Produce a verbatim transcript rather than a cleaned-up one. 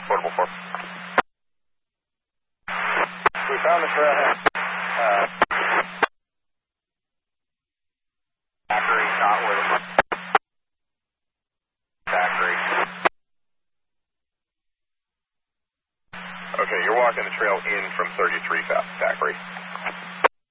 Portable four. We found the trailhead. Uh, Zachary, not where the Zachary. Okay, you're walking the trail in from thirty-three Zachary.